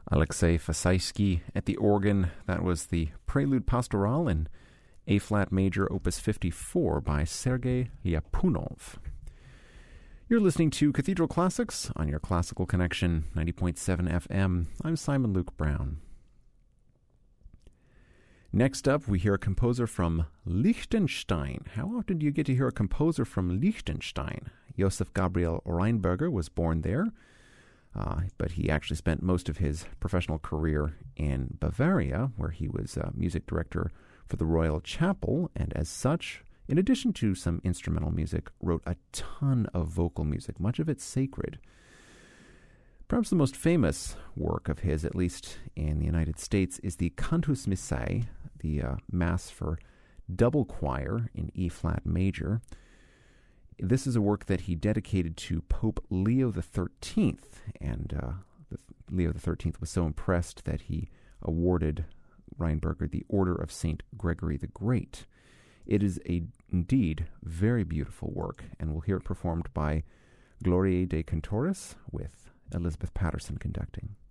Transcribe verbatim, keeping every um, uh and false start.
Alexei Fasaisky at the organ. That was the Prelude Pastoral in A-flat major, opus fifty-four by Sergei Lyapunov. You're listening to Cathedral Classics on your Classical Connection, ninety point seven F M. I'm Simon Luke Brown. Next up, we hear a composer from Liechtenstein. How often do you get to hear a composer from Liechtenstein? Josef Gabriel Reinberger was born there, uh, but he actually spent most of his professional career in Bavaria, where he was uh, music director for the Royal Chapel, and as such, in addition to some instrumental music, wrote a ton of vocal music, much of it sacred. Perhaps the most famous work of his, at least in the United States, is the Cantus Missae, the uh, Mass for double choir in E-flat major. This is a work that he dedicated to Pope Leo the thirteenth, and uh, the, Leo the thirteenth was so impressed that he awarded Reinberger the Order of Saint Gregory the Great. It is a indeed very beautiful work, and we'll hear it performed by Gloria de Cantoris with Elizabeth Patterson conducting.